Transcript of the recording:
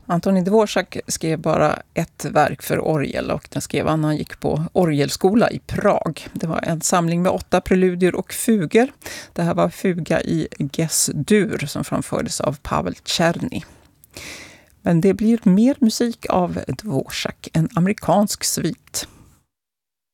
Antonín Dvořák skrev bara ett verk för orgel och den skrev han när han gick på orgelskola i Prag. Det var en samling med 8 preludier och fuger. Det här var fuga i Ges-dur som framfördes av Pavel Czerny. Men det blir mer musik av Dvořák, en amerikansk svit.